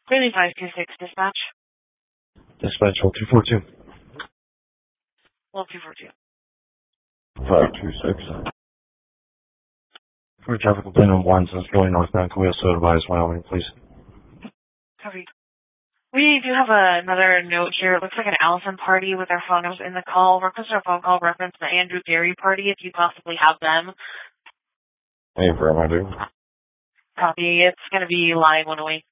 Greeley 526 dispatch. Dispatch 1242. 1242. 526. For a traffic complaint on Watson going northbound, can we also advise Wyoming, please? Copy. We do have another note here. It looks like an Allison party with their phone numbers in the call. Request a phone call reference the Andrew Gary party if you possibly have them. Hey, for I do. Copy. It's going to be line 108.